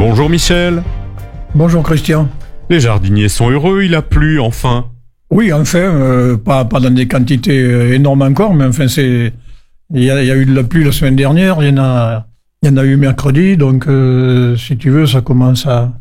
Bonjour Michel. Bonjour Christian. Les jardiniers sont heureux, il a plu enfin. Oui, enfin, pas dans des quantités énormes encore, mais enfin il y a eu de la pluie la semaine dernière, il y en a eu mercredi, donc si tu veux, ça commence à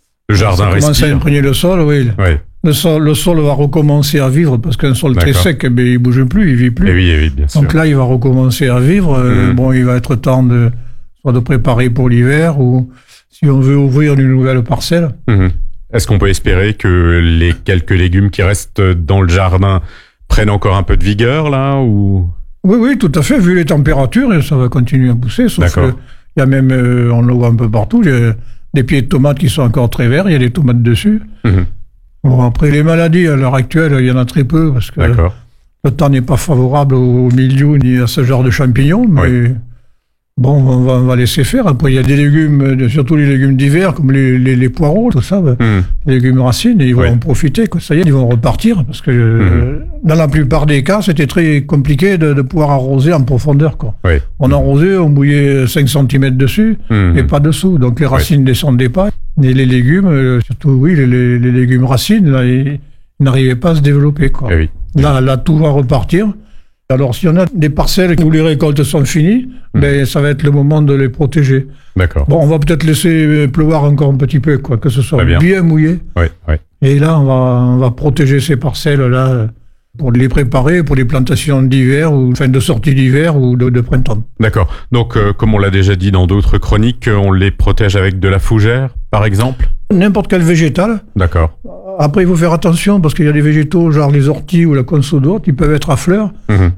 imprégner le sol, oui. Ouais. Le sol va recommencer à vivre parce qu'un sol très sec, il bouge plus, il vit plus. Et oui, bien sûr. Donc là, il va recommencer à vivre. Bon, il va être temps soit de préparer pour l'hiver ou si on veut ouvrir une nouvelle parcelle. Est-ce qu'on peut espérer que les quelques légumes qui restent dans le jardin prennent encore un peu de vigueur là ou... Oui, tout à fait. Vu les températures, ça va continuer à pousser. Sauf que il y a même, on le voit un peu partout, il y a des pieds de tomates qui sont encore très verts. Il y a des tomates dessus. Bon, après les maladies à l'heure actuelle, il y en a très peu parce que le temps n'est pas favorable au milieu ni à ce genre de champignons. Mais bon, on va laisser faire. Après, il y a des légumes, surtout les légumes d'hiver, comme les poireaux, tout ça, les légumes racines, ils vont en profiter. Ça y est, ils vont repartir. Parce que dans la plupart des cas, c'était très compliqué de pouvoir arroser en profondeur. On arrosait, on mouillait 5 cm dessus et pas dessous. Donc les racines ne descendaient pas. Et les légumes, surtout les légumes racines, là, ils n'arrivaient pas à se développer. Là, tout va repartir. Alors, si on a des parcelles où les récoltes sont finies, ben, ça va être le moment de les protéger. D'accord. Bon, on va peut-être laisser pleuvoir encore un petit peu, que ce soit bien mouillé. Et là, on va protéger ces parcelles-là pour les préparer pour les plantations d'hiver ou de sortie d'hiver ou de printemps. D'accord. Donc, comme on l'a déjà dit dans d'autres chroniques, on les protège avec de la fougère, par exemple ? N'importe quel végétal. D'accord. Après, il faut faire attention parce qu'il y a des végétaux, genre les orties ou la conso-d'orte, qui peuvent être à fleurs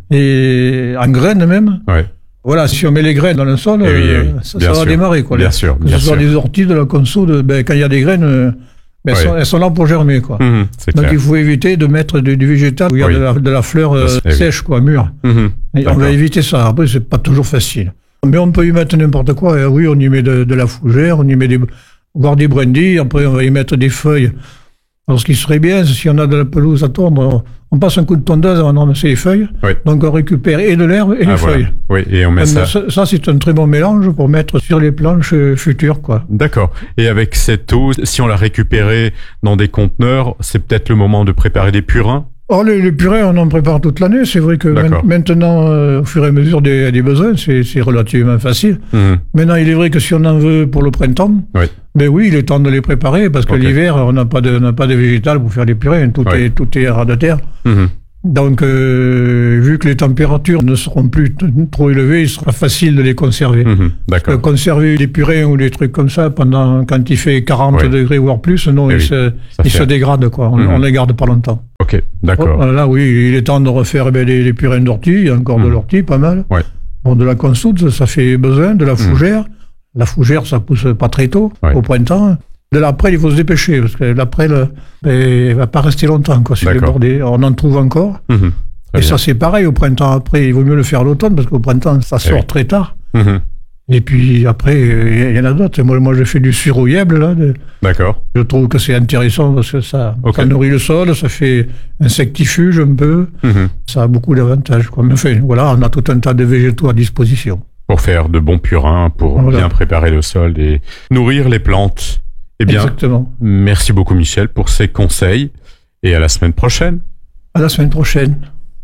et en graines même. Voilà, si on met les graines dans le sol, ça va démarrer. Bien sûr. Que ce soit des orties, de la conso, quand il y a des graines, elles sont là pour germer. Donc il faut éviter de mettre du végétal où il y a de la fleur sèche, mûre. Et on va éviter ça. Après, c'est pas toujours facile. Mais on peut y mettre n'importe quoi. Et oui, on y met de la fougère, on y met voire des brindilles. Après, on va y mettre des feuilles. Alors, ce qui serait bien, si on a de la pelouse à tondre, on passe un coup de tondeuse avant de ramasser les feuilles. Donc, on récupère et de l'herbe et les feuilles. Et on met ça. Ça, c'est un très bon mélange pour mettre sur les planches futures, D'accord. Et avec cette eau, si on l'a récupérée dans des conteneurs, c'est peut-être le moment de préparer des purins? Alors, les purins, on en prépare toute l'année. C'est vrai que maintenant, au fur et à mesure des besoins, c'est relativement facile. Maintenant, il est vrai que si on en veut pour le printemps, il est temps de les préparer parce que l'hiver, on n'a pas de végétal pour faire les purins. Tout est ras de terre. Donc, vu que les températures ne seront plus trop élevées, il sera facile de les conserver. Conserver des purins ou des trucs comme ça quand il fait 40 degrés voire plus, non, ils se dégradent, On les garde pas longtemps. Ok, d'accord. Là, il est temps de refaire les purins d'ortie. Il y a encore de l'ortie, pas mal. Bon, de la consoude, ça fait besoin. De la fougère. La fougère, ça pousse pas très tôt, au printemps. De la prêle, il faut se dépêcher, parce que la prêle, elle va pas rester longtemps, sur les bordées. On en trouve encore. Et ça, c'est pareil, au printemps. Après, il vaut mieux le faire l'automne, parce qu'au printemps, ça sort très tard. Et puis, après, il y en a d'autres. Moi, je fais du suroyable, là. D'accord. Je trouve que c'est intéressant, parce que ça nourrit le sol, ça fait insectifuge un peu. Ça a beaucoup d'avantages, Mais enfin, voilà, on a tout un tas de végétaux à disposition. Pour faire de bons purins, pour bien préparer le sol et nourrir les plantes. Eh bien, merci beaucoup Michel pour ces conseils et à la semaine prochaine. À la semaine prochaine.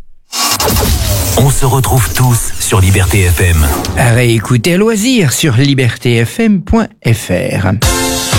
On se retrouve tous sur Liberté FM. À réécouter à loisir sur libertéfm.fr.